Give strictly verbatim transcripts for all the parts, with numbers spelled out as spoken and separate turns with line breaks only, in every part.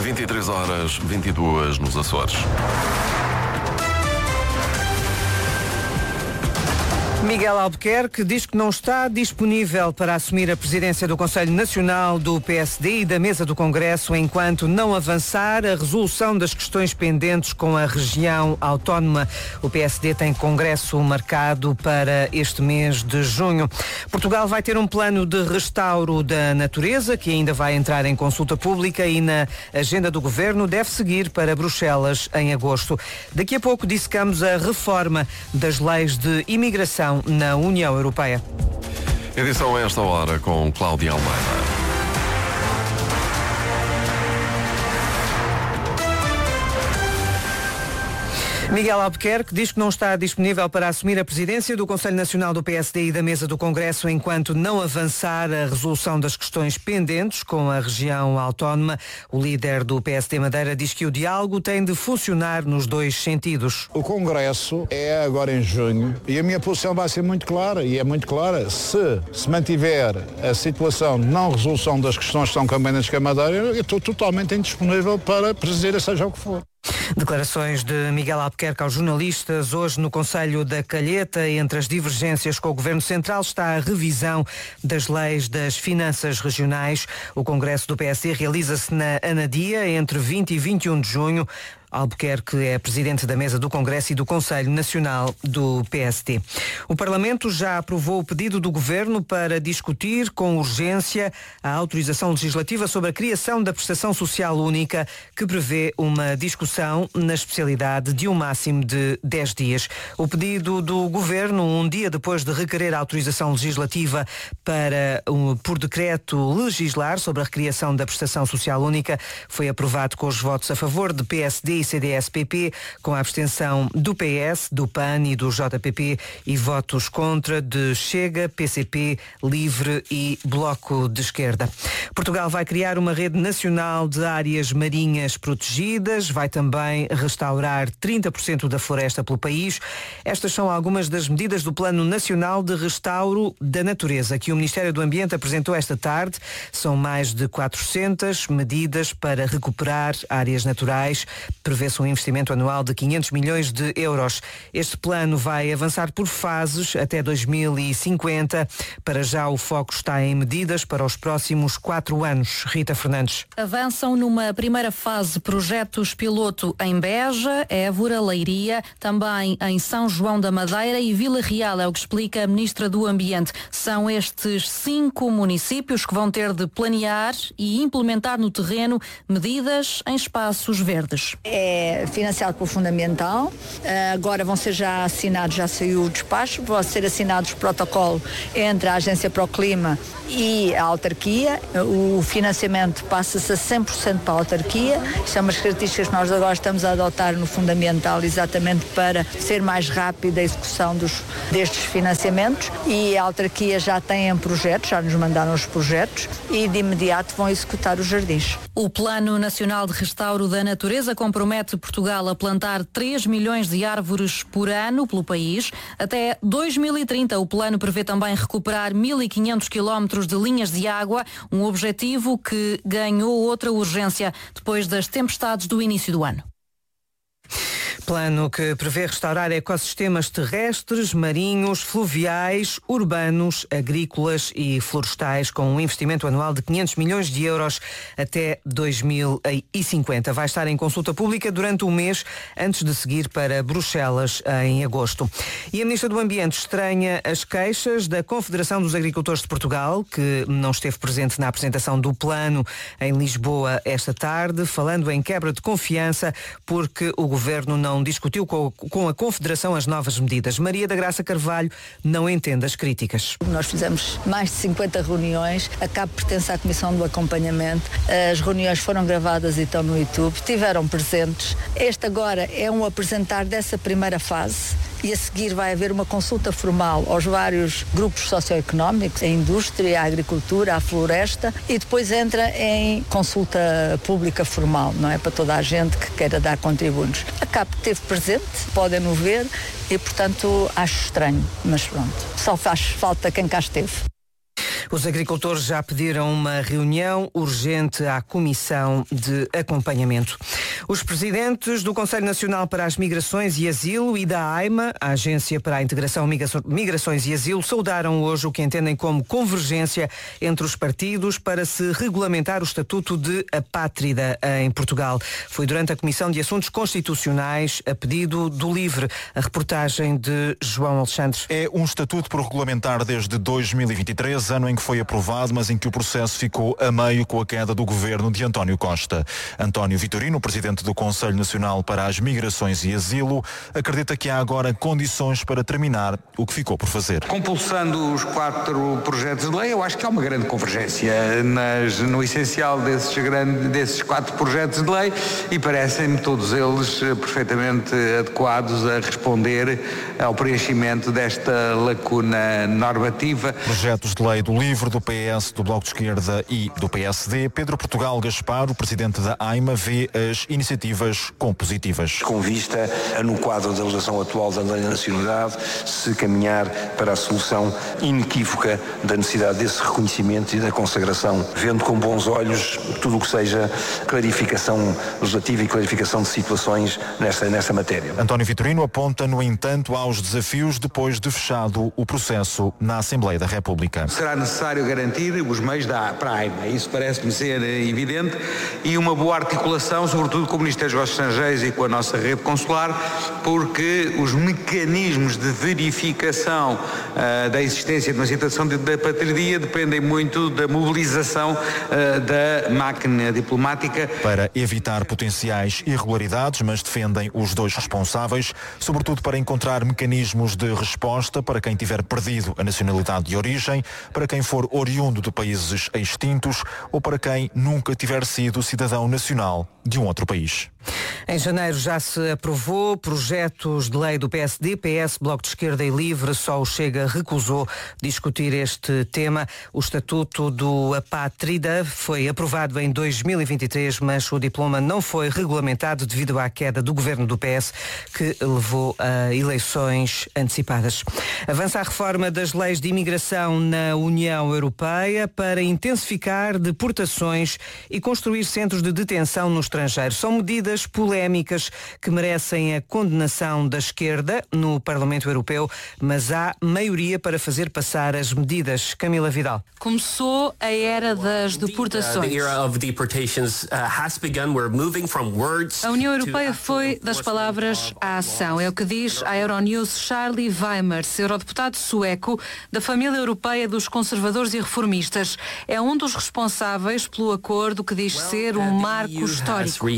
vinte e três horas, vinte e duas nos Açores.
Miguel Albuquerque diz que não está disponível para assumir a presidência do Conselho Nacional do P S D e da mesa do Congresso enquanto não avançar a resolução das questões pendentes com a região autónoma. O P S D tem congresso marcado para este mês de junho. Portugal vai ter um plano de restauro da natureza que ainda vai entrar em consulta pública e na agenda do governo deve seguir para Bruxelas em agosto. Daqui a pouco dissecamos a reforma das leis de imigração na União Europeia.
Edição a esta hora com Cláudia Almeida.
Miguel Albuquerque diz que não está disponível para assumir a presidência do Conselho Nacional do P S D e da mesa do Congresso enquanto não avançar a resolução das questões pendentes com a região autónoma. O líder do P S D Madeira diz que o diálogo tem de funcionar nos dois sentidos.
O Congresso é agora em junho e a minha posição vai ser muito clara e é muito clara. Se se mantiver a situação de não resolução das questões que estão pendentes com a Madeira, eu estou totalmente indisponível para presidir, seja o que for.
Declarações de Miguel Albuquerque aos jornalistas hoje no Conselho da Calheta. Entre as divergências com o Governo Central está a revisão das leis das finanças regionais. O Congresso do P S D realiza-se na Anadia entre vinte e vinte e um de junho. Albuquerque é presidente da mesa do Congresso e do Conselho Nacional do P S D. O Parlamento já aprovou o pedido do Governo para discutir com urgência a autorização legislativa sobre a criação da prestação social única, que prevê uma discussão na especialidade de um máximo de dez dias. O pedido do Governo, um dia depois de requerer a autorização legislativa para, por decreto, legislar sobre a recriação da prestação social única, foi aprovado com os votos a favor de P S D e C D S P P, com a abstenção do P S, do P A N e do J P P e votos contra de Chega, P C P, Livre e Bloco de Esquerda. Portugal vai criar uma rede nacional de áreas marinhas protegidas, vai também restaurar trinta por cento da floresta pelo país. Estas são algumas das medidas do Plano Nacional de Restauro da Natureza, que o Ministério do Ambiente apresentou esta tarde. São mais de quatrocentas medidas para recuperar áreas naturais. Prevê-se um investimento anual de quinhentos milhões de euros. Este plano vai avançar por fases até dois mil e cinquenta. Para já o foco está em medidas para os próximos quatro anos. Rita Fernandes.
Avançam numa primeira fase projetos piloto em Beja, Évora, Leiria, também em São João da Madeira e Vila Real, é o que explica a Ministra do Ambiente. São estes cinco municípios que vão ter de planear e implementar no terreno medidas em espaços verdes.
É financiado pelo Fundamental, agora vão ser já assinados, já saiu o despacho, vão ser assinados o protocolo entre a Agência para o Clima e a autarquia. O financiamento passa-se a cem por cento para a autarquia. Isto é umas características que nós agora estamos a adotar no Fundamental exatamente para ser mais rápida a execução dos, destes financiamentos, e a autarquia já tem projetos, já nos mandaram os projetos e de imediato vão executar os jardins.
O Plano Nacional de Restauro da Natureza compromete Portugal a plantar três milhões de árvores por ano pelo país. Até dois mil e trinta, o plano prevê também recuperar mil e quinhentos quilómetros de linhas de água, um objetivo que ganhou outra urgência depois das tempestades do início do ano.
Plano que prevê restaurar ecossistemas terrestres, marinhos, fluviais, urbanos, agrícolas e florestais com um investimento anual de quinhentos milhões de euros até dois mil e cinquenta. Vai estar em consulta pública durante um mês antes de seguir para Bruxelas em agosto. E a Ministra do Ambiente estranha as queixas da Confederação dos Agricultores de Portugal, que não esteve presente na apresentação do plano em Lisboa esta tarde, falando em quebra de confiança porque o Governo não discutiu com a Confederação as novas medidas. Maria da Graça Carvalho não entende as críticas.
Nós fizemos mais de cinquenta reuniões, a C A P pertence à Comissão do Acompanhamento, as reuniões foram gravadas e estão no YouTube, estiveram presentes. Este agora é um apresentar dessa primeira fase e a seguir vai haver uma consulta formal aos vários grupos socioeconómicos, a indústria, a agricultura, a floresta, e depois entra em consulta pública formal, não é? Para toda a gente que queira dar contributos. A C A P esteve presente, podem-no ver, e portanto acho estranho, mas pronto, só faz falta quem cá esteve.
Os agricultores já pediram uma reunião urgente à Comissão de Acompanhamento. Os presidentes do Conselho Nacional para as Migrações e Asilo e da AIMA, a Agência para a Integração, Migrações e Asilo, saudaram hoje o que entendem como convergência entre os partidos para se regulamentar o estatuto de apátrida em Portugal. Foi durante a Comissão de Assuntos Constitucionais, a pedido do LIVRE. A reportagem de João Alexandre.
É um estatuto por regulamentar desde dois mil e vinte e três, ano em que foi aprovado, mas em que o processo ficou a meio com a queda do governo de António Costa. António Vitorino, presidente do Conselho Nacional para as Migrações e Asilo, acredita que há agora condições para terminar o que ficou por fazer.
Compulsando os quatro projetos de lei, eu acho que há uma grande convergência nas, no essencial desses, grande, desses quatro projetos de lei e parecem-me todos eles perfeitamente adequados a responder ao preenchimento desta lacuna normativa.
Projetos de lei do LIVRE, do P S, do Bloco de Esquerda e do P S D. Pedro Portugal Gaspar, o presidente da AIMA, vê as iniciativas como positivas.
Com vista a, no quadro da legislação atual da lei da nacionalidade, se caminhar para a solução inequívoca da necessidade desse reconhecimento e da consagração, vendo com bons olhos tudo o que seja clarificação legislativa e clarificação de situações nesta, nesta matéria.
António Vitorino aponta, no entanto, aos desafios depois de fechado o processo na Assembleia da República.
Será necessário garantir os meios da, para a AIMA, isso parece-me ser evidente, e uma boa articulação, sobretudo com o Ministério dos Negócios Estrangeiros e com a nossa rede consular, porque os mecanismos de verificação uh, da existência de uma situação de, de apatria dependem muito da mobilização uh, da máquina diplomática.
Para evitar potenciais irregularidades, mas defendem os dois responsáveis, sobretudo para encontrar mecanismos de resposta para quem tiver perdido a nacionalidade de origem, para quem for oriundo de países extintos ou para quem nunca tiver sido cidadão nacional de um outro país.
Em janeiro já se aprovou projetos de lei do P S D, P S, Bloco de Esquerda e LIVRE. Só o Chega recusou discutir este tema. O Estatuto do Apátrida foi aprovado em dois mil e vinte e três, mas o diploma não foi regulamentado devido à queda do governo do P S, que levou a eleições antecipadas. Avança a reforma das leis de imigração na União Europeia para intensificar deportações e construir centros de detenção no estrangeiro. São medidas polémicas que merecem a condenação da esquerda no Parlamento Europeu, mas há maioria para fazer passar as medidas. Camila Vidal.
Começou a era das deportações. A União Europeia foi das palavras à ação. É o que diz a Euronews Charlie Weimers, eurodeputado sueco da família europeia dos conservadores e reformistas. É um dos responsáveis pelo acordo que diz ser um marco histórico.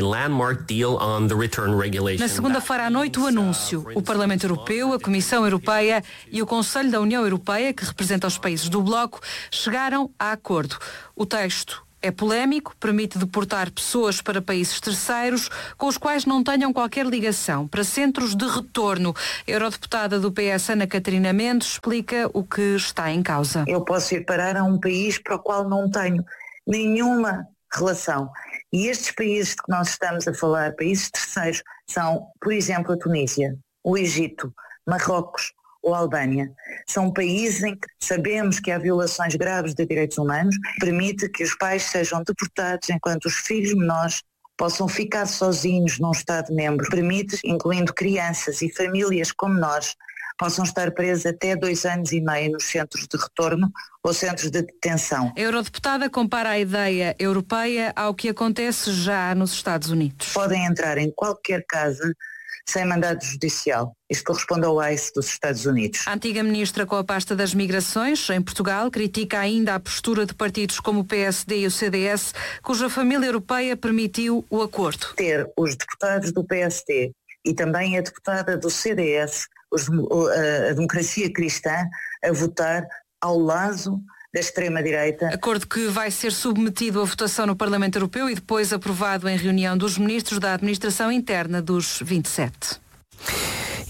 Na segunda-feira à noite, o anúncio. O Parlamento Europeu, a Comissão Europeia e o Conselho da União Europeia, que representa os países do bloco, chegaram a acordo. O texto é polémico, permite deportar pessoas para países terceiros com os quais não tenham qualquer ligação, para centros de retorno. A eurodeputada do P S, Ana Catarina Mendes, explica o que está em causa.
Eu posso ir parar a um país para o qual não tenho nenhuma relação. E estes países de que nós estamos a falar, países terceiros, são, por exemplo, a Tunísia, o Egito, Marrocos ou a Albânia. São países em que sabemos que há violações graves de direitos humanos, permite que os pais sejam deportados enquanto os filhos menores possam ficar sozinhos num Estado-membro. Permite, incluindo crianças e famílias com menores, possam estar presos até dois anos e meio nos centros de retorno ou centros de detenção.
A eurodeputada compara a ideia europeia ao que acontece já nos Estados Unidos.
Podem entrar em qualquer casa sem mandado judicial. Isto corresponde ao I C E dos Estados Unidos.
A antiga ministra com a pasta das migrações, em Portugal, critica ainda a postura de partidos como o P S D e o C D S, cuja família europeia permitiu o acordo.
Ter os deputados do P S D e também a deputada do C D S, os, a democracia cristã, a votar ao lado da extrema-direita.
Acordo que vai ser submetido à votação no Parlamento Europeu e depois aprovado em reunião dos ministros da Administração Interna dos vinte e sete.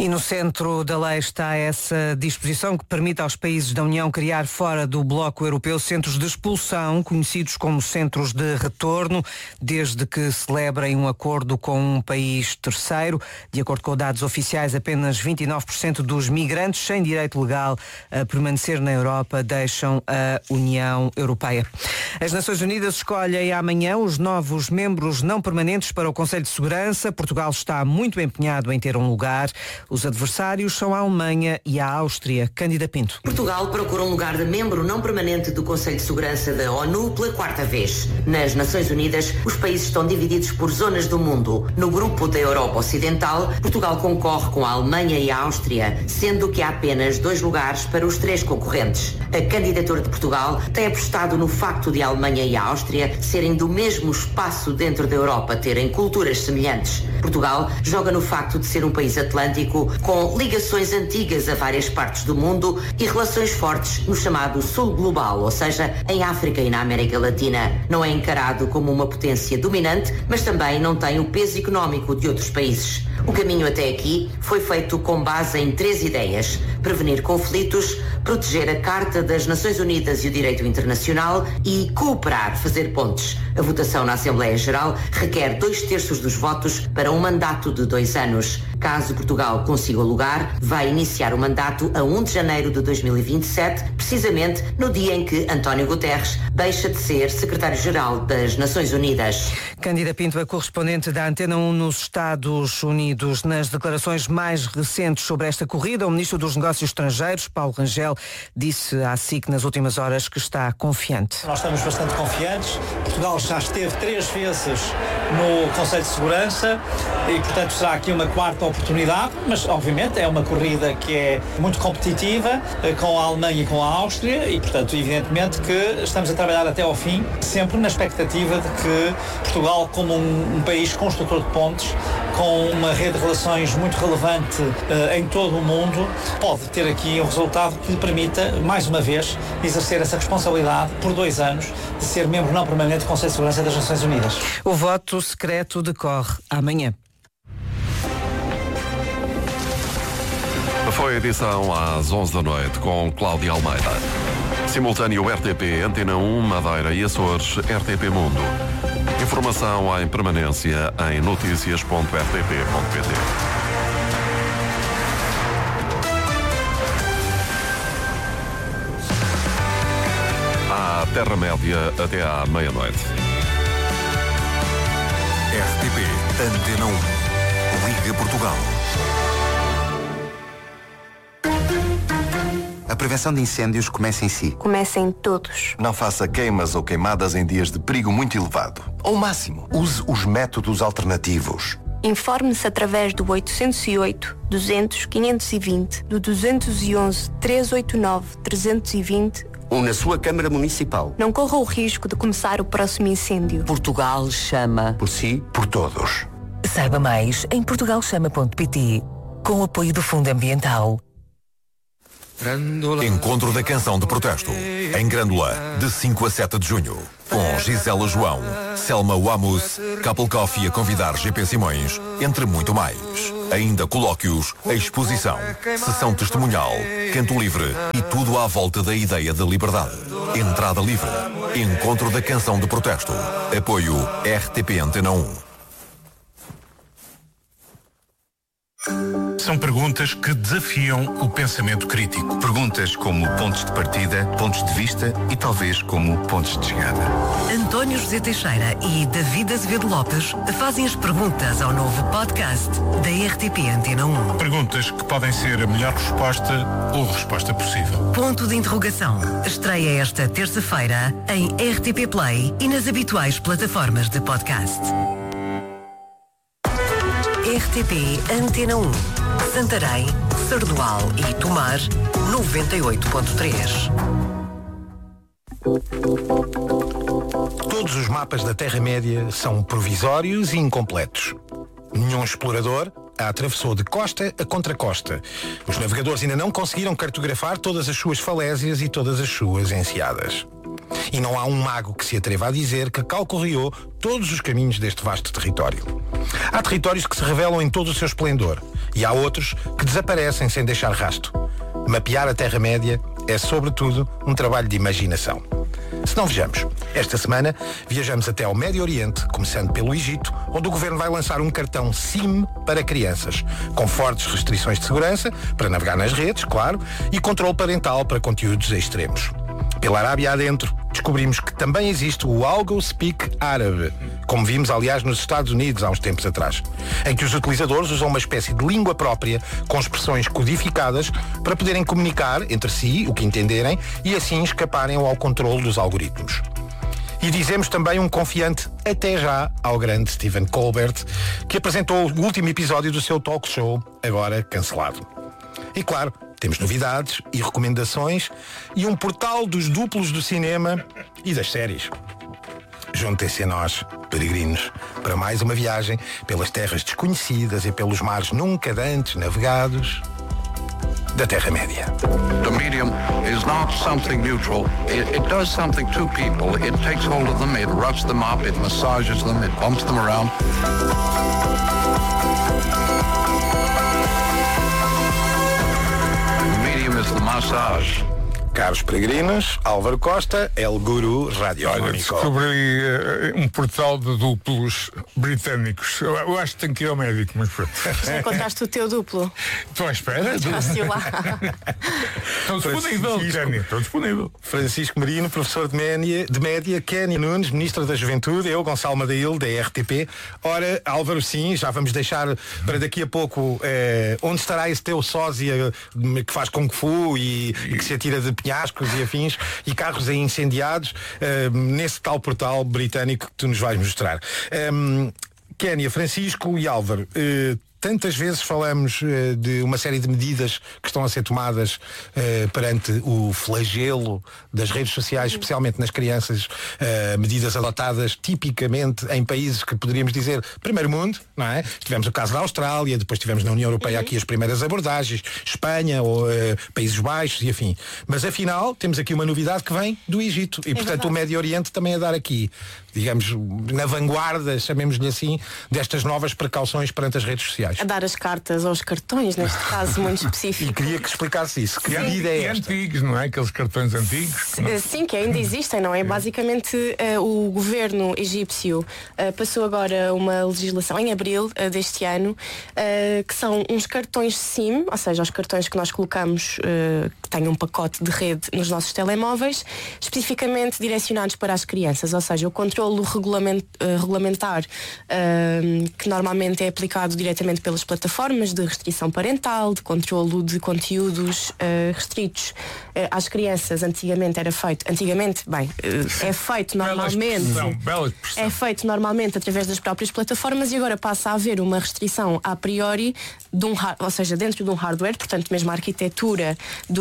E no centro da lei está essa disposição que permite aos países da União criar fora do bloco europeu centros de expulsão, conhecidos como centros de retorno, desde que celebrem um acordo com um país terceiro. De acordo com dados oficiais, apenas vinte e nove por cento dos migrantes sem direito legal a permanecer na Europa deixam a União Europeia. As Nações Unidas escolhem amanhã os novos membros não permanentes para o Conselho de Segurança. Portugal está muito empenhado em ter um lugar. Os adversários são a Alemanha e a Áustria. Cândida Pinto.
Portugal procura um lugar de membro não permanente do Conselho de Segurança da ONU pela quarta vez. Nas Nações Unidas, os países estão divididos por zonas do mundo. No grupo da Europa Ocidental, Portugal concorre com a Alemanha e a Áustria, sendo que há apenas dois lugares para os três concorrentes. A candidatura de Portugal tem apostado no facto de a Alemanha e a Áustria serem do mesmo espaço dentro da Europa, terem culturas semelhantes. Portugal joga no facto de ser um país atlântico com ligações antigas a várias partes do mundo e relações fortes no chamado Sul Global, ou seja, em África e na América Latina. Não é encarado como uma potência dominante, mas também não tem o peso económico de outros países. O caminho até aqui foi feito com base em três ideias: prevenir conflitos, proteger a Carta das Nações Unidas e o direito internacional e cooperar, fazer pontes. A votação na Assembleia Geral requer dois terços dos votos para um mandato de dois anos. Caso Portugal consiga o lugar, vai iniciar o mandato a primeiro de janeiro de dois mil e vinte e sete, precisamente no dia em que António Guterres deixa de ser secretário-geral das Nações Unidas.
Cândida Pinto é correspondente da Antena um nos Estados Unidos. Nas declarações mais recentes sobre esta corrida, o ministro dos Negócios Estrangeiros, Paulo Rangel, disse à S I C nas últimas horas que está confiante.
Nós estamos bastante confiantes. Portugal já esteve três vezes no Conselho de Segurança e, portanto, será aqui uma quarta oportunidade, mas, obviamente, é uma corrida que é muito competitiva com a Alemanha e com a Áustria e, portanto, evidentemente que estamos a trabalhar até ao fim, sempre na expectativa de que Portugal, como um, um país construtor de pontes, com uma rede de relações muito relevante uh, em todo o mundo, pode ter aqui um resultado que lhe permita, mais uma vez, exercer essa responsabilidade por dois anos de ser membro não permanente do Conselho de Segurança das Nações Unidas.
O voto secreto decorre amanhã.
Foi a edição às onze da noite com Cláudia Almeida. Simultâneo R T P, Antena um, Madeira e Açores, R T P Mundo. Informação em permanência em notícias ponto r t p ponto p t. À Terra-média até à meia-noite.
R T P, Antena um, Liga Portugal.
A prevenção de incêndios começa em si.
Começa em todos.
Não faça queimas ou queimadas em dias de perigo muito elevado. Ao máximo, use os métodos alternativos.
Informe-se através do oitocentos e oito, duzentos, quinhentos e vinte, do duzentos e onze, trezentos e oitenta e nove, trezentos e vinte
ou na sua Câmara Municipal.
Não corra o risco de começar o próximo incêndio.
Portugal chama.
Por si,
por todos.
Saiba mais em portugal chama ponto p t, com o apoio do Fundo Ambiental.
Encontro da Canção de Protesto, em Grândola, de cinco a sete de junho. Com Gisela João, Selma Wamus, Couple Coffee a convidar G P Simões, entre muito mais. Ainda colóquios, exposição, sessão testemunhal, canto livre e tudo à volta da ideia de liberdade. Entrada livre. Encontro da Canção de Protesto. Apoio R T P Antena um.
São perguntas que desafiam o pensamento crítico.
Perguntas como pontos de partida, pontos de vista e talvez como pontos de chegada.
António José Teixeira e David Azevedo Lopes fazem as perguntas ao novo podcast da R T P Antena um.
Perguntas que podem ser a melhor resposta ou a resposta possível.
Ponto de interrogação. Estreia esta terça-feira em R T P Play e nas habituais plataformas de podcast. R T P Antena um. Santarém, Sardual e Tomar, noventa e oito ponto três.
Todos os mapas da Terra-média são provisórios e incompletos. Nenhum explorador a atravessou de costa a contracosta. Os navegadores ainda não conseguiram cartografar todas as suas falésias e todas as suas enseadas. E não há um mago que se atreva a dizer que calcorreou todos os caminhos deste vasto território. Há territórios que se revelam em todo o seu esplendor e há outros que desaparecem sem deixar rasto. Mapear a Terra-média é, sobretudo, um trabalho de imaginação. Se não vejamos, esta semana viajamos até ao Médio Oriente, começando pelo Egito, onde o governo vai lançar um cartão SIM para crianças, com fortes restrições de segurança, para navegar nas redes, claro, e controle parental para conteúdos extremos. Pela Arábia adentro, descobrimos que também existe o Algo Speak árabe, como vimos, aliás, nos Estados Unidos há uns tempos atrás, em que os utilizadores usam uma espécie de língua própria, com expressões codificadas, para poderem comunicar entre si o que entenderem e assim escaparem ao controle dos algoritmos. E dizemos também um confiante até já ao grande Stephen Colbert, que apresentou o último episódio do seu talk show, agora cancelado. E claro, temos novidades e recomendações e um portal dos duplos do cinema e das séries. Juntem-se a nós, peregrinos, para mais uma viagem pelas terras desconhecidas e pelos mares nunca antes navegados da Terra-média.
The medium is not something neutral. It, it does something to people. It takes hold of them, it roughs them up, it massages them, it bumps them around. The massage.
Caros peregrinos, Álvaro Costa, El Guru Radiofónico.
Olha, descobri uh, um portal de duplos britânicos. Eu, eu acho que tenho que ir ao médico, mas pronto.
Já encontraste o teu duplo?
Estou à espera.
Estou lá.
Estou disponível, Kenny, estou disponível.
Francisco Marino, professor de média, de média, Kenny Nunes, Ministro da Juventude, eu, Gonçalo Madail, da R T P. Ora, Álvaro, sim, já vamos deixar para daqui a pouco eh, onde estará esse teu sósia que faz Kung Fu e, e que se atira de penhascos e afins e carros aí incendiados uh, nesse tal portal britânico que tu nos vais mostrar. Um, Kénia, Francisco e Álvaro, uh, tantas vezes falamos uh, de uma série de medidas que estão a ser tomadas uh, perante o flagelo das redes sociais, especialmente nas crianças, uh, medidas adotadas tipicamente em países que poderíamos dizer primeiro mundo, não é? Tivemos o caso da Austrália, depois tivemos na União Europeia aqui as primeiras abordagens, Espanha, ou, uh, Países Baixos e afim. Mas afinal, temos aqui uma novidade que vem do Egito e, é portanto, verdade. O Médio Oriente também a dar aqui, digamos, na vanguarda, chamemos-lhe assim, destas novas precauções perante as redes sociais.
A dar as cartas aos cartões, neste caso muito específico.
E queria que explicasse isso. Que
medida é esta? Antigos, não é? Aqueles cartões antigos.
Sim, sim, que ainda existem, não é? Basicamente, uh, o governo egípcio uh, passou agora uma legislação em abril uh, deste ano, uh, que são uns cartões SIM, ou seja, os cartões que nós colocamos, uh, que têm um pacote de rede nos nossos telemóveis, especificamente direcionados para as crianças, ou seja, o controlo regulament, uh, regulamentar, uh, que normalmente é aplicado diretamente pelas plataformas de restrição parental, de controlo de conteúdos uh, restritos uh, às crianças. Antigamente era feito, antigamente, bem, uh, é feito normalmente,
bela expressão, bela expressão.
é feito normalmente através das próprias plataformas e agora passa a haver uma restrição a priori, de um, ou seja, dentro de um hardware, portanto mesmo a arquitetura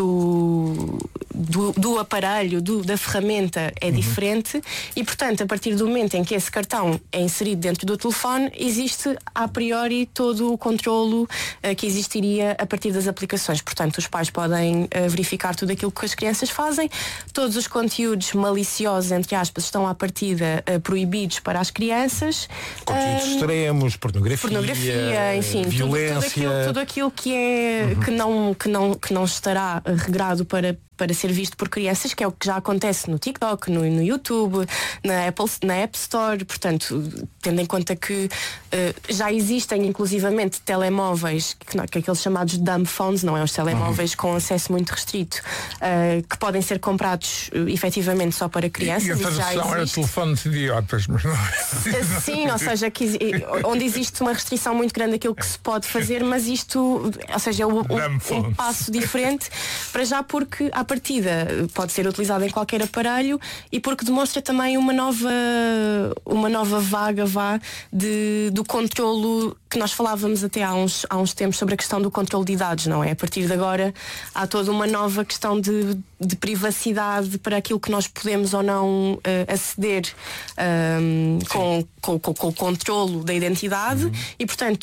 do, do, do aparelho, do, da ferramenta é uhum. diferente e, portanto, a partir do momento em que esse cartão é inserido dentro do telefone, existe a priori todo o controlo uh, que existiria a partir das aplicações. Portanto, os pais podem uh, verificar tudo aquilo que as crianças fazem. Todos os conteúdos maliciosos, entre aspas, estão à partida uh, proibidos para as crianças.
Conteúdos um, extremos, pornografia,
pornografia enfim,
violência.
Tudo, tudo, aquilo, tudo aquilo que é uhum. que, não, que, não, que não estará regrado para para ser visto por crianças, que é o que já acontece no TikTok, no, no YouTube, na Apple, na App Store. Portanto, tendo em conta que uh, já existem inclusivamente telemóveis, que, não, que aqueles chamados dumb phones, não é? Os telemóveis uhum. com acesso muito restrito, uh, que podem ser comprados uh, efetivamente só para crianças.
E a tradução era telefones idiotas, mas não é.
Sim, ou seja, que, onde existe uma restrição muito grande daquilo que se pode fazer, mas isto, ou seja, é um, um, um passo diferente, para já porque a partida pode ser utilizado em qualquer aparelho e porque demonstra também uma nova uma nova vaga vá de, do controlo que nós falávamos até há uns, há uns tempos sobre a questão do controlo de idades, não é? A partir de agora há toda uma nova questão de, de privacidade para aquilo que nós podemos ou não uh, aceder um, com, com, com, com o controlo da identidade uhum. e, portanto,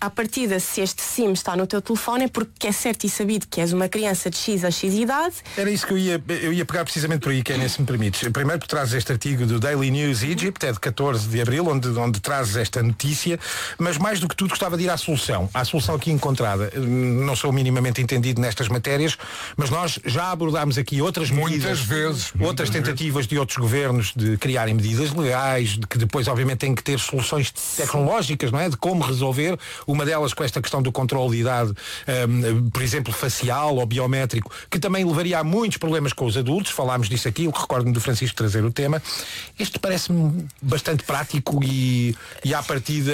à partida, se este SIM está no teu telefone é porque é certo e sabido que és uma criança de X a X idade.
Era isso que eu ia, eu ia pegar precisamente por aí, que é, se me permites. Primeiro porque trazes este artigo do Daily News Egypt, é de catorze de abril, onde, onde trazes esta notícia, mas mais do que tudo gostava de ir à solução. À solução aqui encontrada. Não sou minimamente entendido nestas matérias, mas nós já abordámos aqui outras
muitas
medidas,
vezes,
outras
muitas
tentativas
vezes.
de outros governos de criarem medidas legais, de que depois obviamente têm que ter soluções tecnológicas, não é? De como resolver, uma delas com esta questão do controle de idade, um, por exemplo, facial ou biométrico, que também levaria a muitos problemas com os adultos. Falámos disso aqui, eu recordo-me do Francisco trazer o tema. Este parece-me bastante prático e, e à partida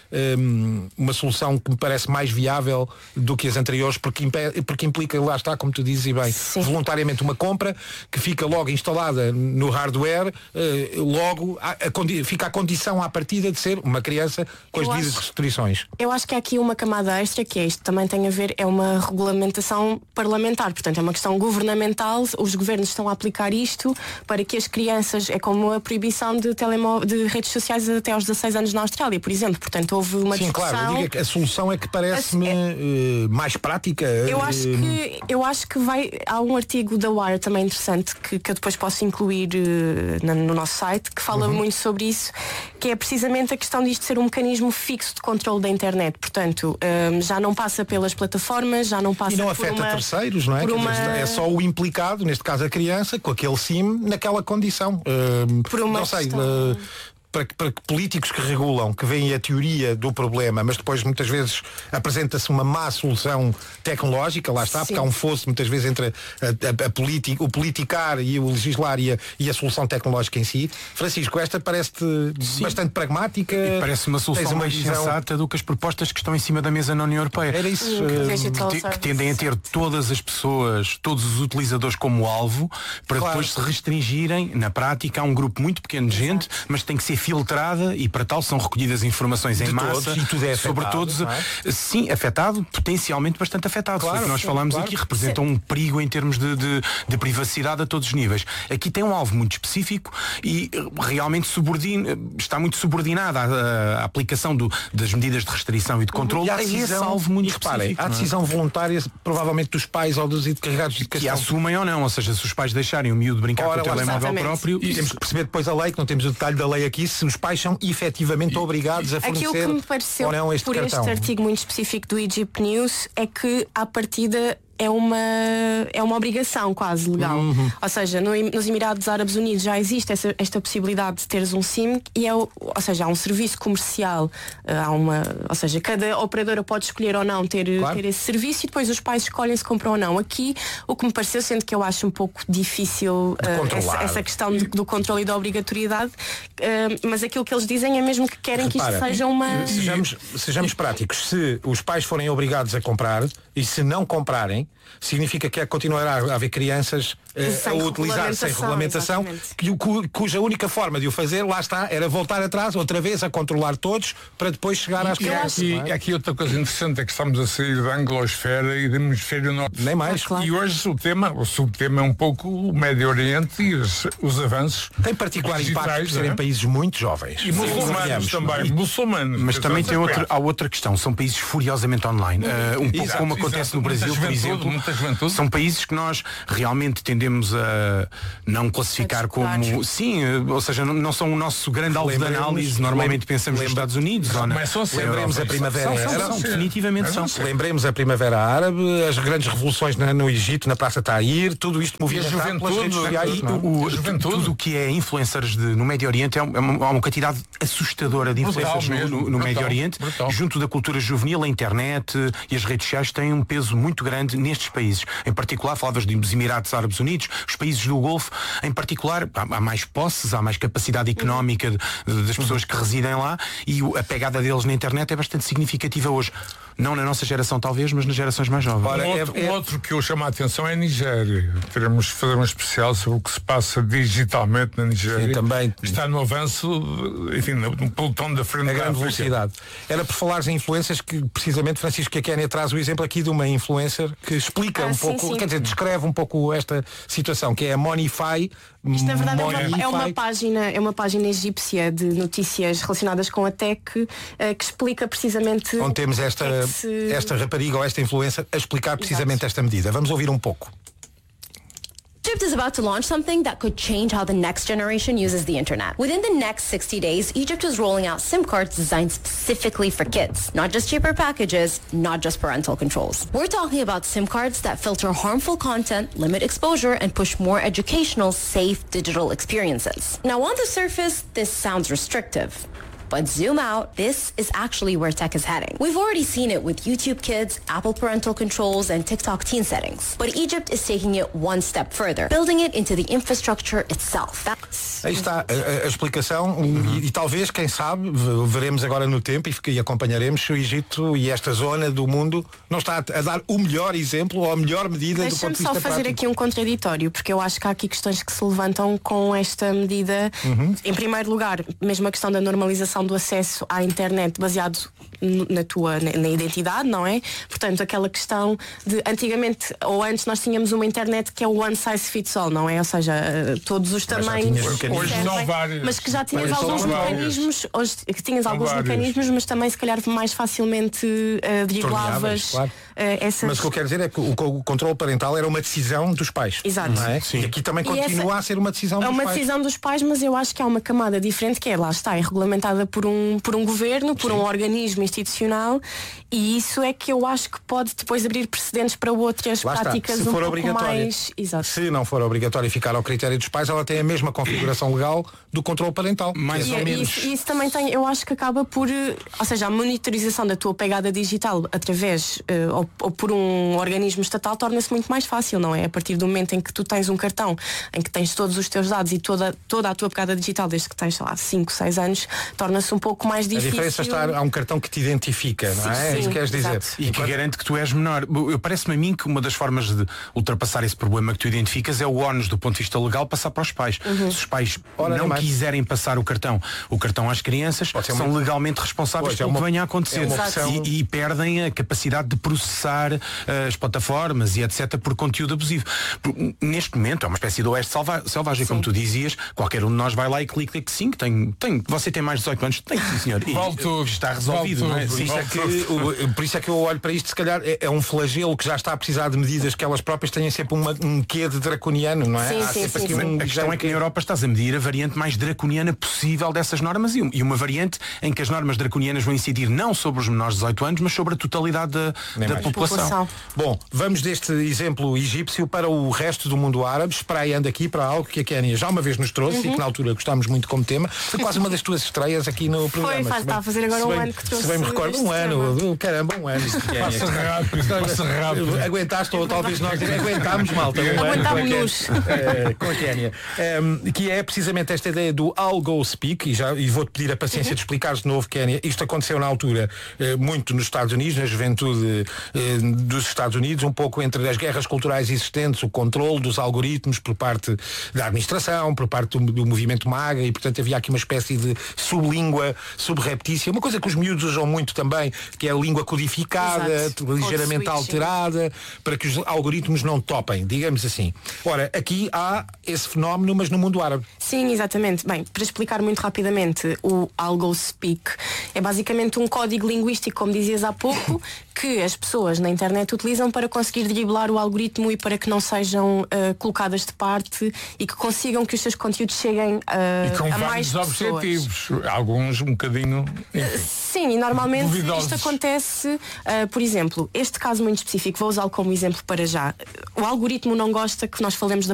um, uma solução que me parece mais viável do que as anteriores, porque, impe- porque implica, lá está, como tu dizes e bem, Sim. voluntariamente uma compra que fica logo instalada no hardware, uh, logo a, a condi- fica a condição à partida de ser uma criança com as
Eu
devidas
acho-
restrições.
Eu acho que há aqui uma camada extra, que é isto também tem a ver, é uma regulamentação parlamentar, portanto é uma questão governamental, os governos estão a aplicar isto para que as crianças, é como a proibição de, telemó- de redes sociais até aos dezasseis anos na Austrália, por exemplo, portanto houve uma
Sim,
discussão.
claro, eu digo que a solução é que parece-me uh, mais prática.
Eu acho que, eu acho que vai. Há um artigo da Wire também interessante que, que eu depois posso incluir uh, no, no nosso site, que fala
Uhum.
muito sobre isso, que é precisamente a questão disto ser um mecanismo fixo de controle da internet. Portanto, um, já não passa pelas plataformas, já não passa
E não
por
afeta
uma,
terceiros, não é?
por
Quer
uma...
dizer, é só o implicado, neste caso a criança, com aquele SIM, naquela condição. Uh,
Por uma
não sei.
questão...
Uh, Para que, para que políticos que regulam, que veem a teoria do problema, mas depois muitas vezes apresenta-se uma má solução tecnológica, lá está,
Sim.
porque há um fosso muitas vezes entre a, a, a politi- o politicar e o legislar e a, e a solução tecnológica em si. Francisco, esta parece-te bastante pragmática.
E parece uma
Tens
solução
uma
mais
visão-
sensata do que as propostas que estão em cima da mesa na União Europeia.
Era isso,
Uh, te- que tendem a ter todas as pessoas, todos os utilizadores como alvo, para
Claro.
depois se restringirem, na prática, a um grupo muito pequeno de gente, mas tem que ser filtrada e para tal são recolhidas informações em
De
massa
todos, e tudo é
sobre
afetado,
todos.
não é?
Sim, afetado, potencialmente bastante afetado.
Claro,
Foi o que nós
sim,
falámos
claro.
aqui, representam um perigo em termos de, de, de privacidade a todos os níveis. Aqui tem um alvo muito específico e eh, realmente subordina, está muito subordinada à, à aplicação do, das medidas de restrição e de controle
E
a
a
esse
decisão,
alvo muito
e reparem,
específico.
há
não é?
decisão voluntária, provavelmente dos pais ou dos encarregados de
Que
educação.
assumem ou não, ou seja, se os pais deixarem o miúdo brincar
Ora,
com o
lá
telemóvel
exatamente.
próprio,
E temos que perceber depois a lei, que não temos o detalhe da lei aqui, se os pais são efetivamente obrigados a fornecer
Aquilo que me pareceu
ou não este
por
cartão.
este artigo muito específico do Egypt News é que à partida é uma, é uma obrigação quase legal.
Uhum.
Ou seja, no, nos Emirados Árabes Unidos já existe essa, esta possibilidade de teres um SIM e é, o- ou seja, há um serviço comercial, eh, há uma, ou seja, cada operadora pode escolher ou não ter,
Claro.
ter esse serviço e depois os pais escolhem se compram ou não. Aqui o que me pareceu, sendo que eu acho um pouco difícil eh,
controlar.
essa, essa questão do, do controle e da obrigatoriedade, eh, mas aquilo que eles dizem é mesmo que querem que isto
Repara,
seja uma...
Sejamos, sejamos práticos. Se os pais forem obrigados a comprar e se não comprarem, significa que é continuará a haver crianças eh, a
Sem
utilizar sem
regulamentação,
regulamentação, que, o- cu- cuja única forma de o fazer, lá está, era voltar atrás, outra vez a controlar todos, para depois chegar às
E há
crianças.
aqui,
não é?
há aqui outra coisa interessante, é que estamos a sair da anglosfera e do hemisfério norte.
Nem mais.
E hoje o tema, o subtema é um pouco o Médio Oriente e os, os avanços.
Tem particular
digitais,
impacto por serem
não é?
países muito jovens.
E muçulmanos
Sim,
também,
e-
muçulmanos.
Mas também tem
Atenção,
outra, há outra questão, são países furiosamente online. Uh, um pouco
Exato,
como
exato.
acontece no
Muita
Brasil, por
juventude,
exemplo.
muita juventude.
São países que nós realmente tendemos a não classificar como. Sim, uh, ou seja, não, não são o nosso grande alvo de
Lembremos-
análise. Normalmente
lembra-
pensamos nos
lembra-
Estados Unidos ou na,
Começam a ser,
na
Lembremos
Europa.
a Primavera
São, são,
Árabe.
são, definitivamente são.
Lembremos a Primavera Árabe, as grandes revoluções na- no Egito, na Praça Tahrir, tudo isto movimentado pelas
juventude,
redes sociais.
E
não é?
o- o-
juventude.
tudo o que é influencers de- no Médio Oriente é, um- é uma, há uma quantidade assustadora de
Brutal
influencers no-
mesmo,
no, no
brutal,
Médio Oriente,
brutal.
junto da cultura juvenil, a internet eh, e as redes sociais têm um peso muito grande nestes países. Em particular, falavas dos Emirados Árabes Unidos, os países do Golfo, em particular, há, há mais posses, há mais capacidade económica de- de- das pessoas que residem lá e o- a pegada deles na internet é bastante significativa hoje. Não na nossa geração, talvez, mas nas gerações mais jovens.
Um outro, um outro que eu chamo a atenção é a Nigéria. Teremos de fazer um especial sobre o que se passa digitalmente na Nigéria.
Sim, também.
Está no avanço, enfim, no no pelotão da frente
A
da
grande
África.
velocidade. Era por falares em influências que, precisamente, Francisco, que a Kénia traz o exemplo aqui de uma influencer que explica
Ah,
um
sim,
pouco,
sim.
quer dizer, descreve um pouco esta, situação, que é a Monify.
Isto na verdade é uma,
Monify.
é uma página, é uma página egípcia de notícias relacionadas com a tech uh, que explica precisamente
onde temos esta,
é se...
esta rapariga ou esta influencer a explicar precisamente Exato. esta medida. Vamos ouvir um pouco.
Egypt is about to launch something that could change how the next generation uses the internet. Within the next sixty days, Egypt is rolling out SIM cards designed specifically for kids. Not just cheaper packages, not just parental controls. We're talking about SIM cards that filter harmful content, limit exposure, and push more educational, safe digital experiences. Now, on the surface, this sounds restrictive. But zoom out, this is actually where tech is heading. We've already seen it with YouTube Kids, Apple parental controls, and TikTok teen settings. But Egypt is taking it one step further, building it into the infrastructure itself. That's...
Aí está a, a explicação uhum. e, e talvez, quem sabe, veremos agora no tempo e, e acompanharemos se o Egito e esta zona do mundo não está a, a dar o melhor exemplo ou a melhor medida do ponto de vista
Deixa-me só fazer
prático.
aqui um contraditório, porque eu acho que há aqui questões que se levantam com esta medida. Uhum. Em primeiro lugar, mesmo a questão da normalização do acesso à internet baseado na tua na, na identidade, não é? Portanto, aquela questão de antigamente ou antes nós tínhamos uma internet que é o one size fits all, não é? Ou seja, todos os
mas
tamanhos,
hoje não vários,
mas que já tinhas alguns mecanismos, hoje que tinhas alguns vários. mecanismos, mas também se calhar mais facilmente uh, driblavas.
Claro.
Uh, essas...
Mas o que eu quero dizer é que o, o controle parental era uma decisão dos pais.
Exato.
Não é? E aqui também continua essa... a ser uma decisão dos
pais. É uma
pais.
decisão dos pais, mas eu acho que há uma camada diferente que é, lá está, é regulamentada por um, por um governo, por Sim. um organismo institucional, e isso é que eu acho que pode depois abrir precedentes para outras
lá
práticas
está. Se
um
for
pouco mais... Exato.
Se não for obrigatório ficar ao critério dos pais, ela tem a mesma configuração legal do controle parental. Mais
e,
ou
e
menos.
Isso, isso também tem, eu acho que acaba por, ou seja, a monitorização da tua pegada digital através uh, ou, ou por um organismo estatal torna-se muito mais fácil, não é? A partir do momento em que tu tens um cartão em que tens todos os teus dados e toda, toda a tua pegada digital, desde que tens, sei lá, cinco, seis anos, torna-se um pouco mais difícil.
A diferença está, há um cartão que te identifica, não é?
Sim,
é isso que queres dizer.
Exato. E que garante que tu és menor. Eu parece-me a mim que uma das formas de ultrapassar esse problema que tu identificas é o ónus do ponto de vista legal passar para os pais. Uhum. Se os pais Ora, não mais. quiserem passar o cartão, o cartão às crianças, são uma... legalmente responsáveis pelo é que venha a acontecer. É e, e perdem a capacidade de processar uh, as plataformas e etcétera por conteúdo abusivo. Neste momento é uma espécie de oeste selvagem, como tu dizias, qualquer um de nós vai lá e clica que sim, que tem, tem, você tem mais de dezoito anos, tem sim senhor. E
vale tudo,
está resolvido.
Vale
Não é?
tudo,
Isso
vale
é que,
o, por isso é que eu olho para isto, se calhar é, é um flagelo que já está a precisar de medidas que elas próprias tenham sempre uma, um quê de draconiano, não é?
Sim,
Há
sim,
sempre
sim,
aqui
sim.
um
a questão é que na Europa estás a medir a variante mais draconiana possível dessas normas e uma variante em que as normas draconianas vão incidir não sobre os menores de dezoito anos, mas sobre a totalidade da, da população.
população.
Bom, vamos deste exemplo egípcio para o resto do mundo árabe, espraiando aqui para algo que a Kénia já uma vez nos trouxe uhum. e que na altura gostámos muito como tema. Foi quase uma das tuas estreias aqui no programa.
Foi, está a fazer agora um
bem,
ano que trouxe.
Se bem me recordo, um ano, caramba, um ano.
Passa rápido, passa rápido.
Aguentaste, ou talvez nós aguentámos, malta, um
Aguentámos-nos.
ano com a Kénia. Um, que é precisamente esta ideia do I'll Go Speak, e, já, e vou-te pedir a paciência uhum. de explicares de novo, Kénia. Isto aconteceu na altura eh, muito nos Estados Unidos, na juventude eh, dos Estados Unidos, um pouco entre as guerras culturais existentes, o controle dos algoritmos por parte da administração, por parte do, do movimento MAGA, e portanto havia aqui uma espécie de sublíngua subreptícia, uma coisa que os miúdos usam muito também, que é a língua codificada, Exato. ligeiramente alterada, para que os algoritmos não topem, digamos assim. Ora, aqui há esse fenómeno, mas no mundo árabe.
Sim, exatamente. Bem, para explicar muito rapidamente, o I'll Go Speak é basicamente um código linguístico, como dizias há pouco, que as pessoas na internet utilizam para conseguir driblar o algoritmo e para que não sejam uh, colocadas de parte e que consigam que os seus conteúdos cheguem uh,
e com
a mais
vários
pessoas.
objetivos, alguns um bocadinho enfim,
sim, e normalmente
duvidosos.
Isto acontece, uh, por exemplo, este caso muito específico, vou usá-lo como exemplo para já. O algoritmo não gosta que nós falemos da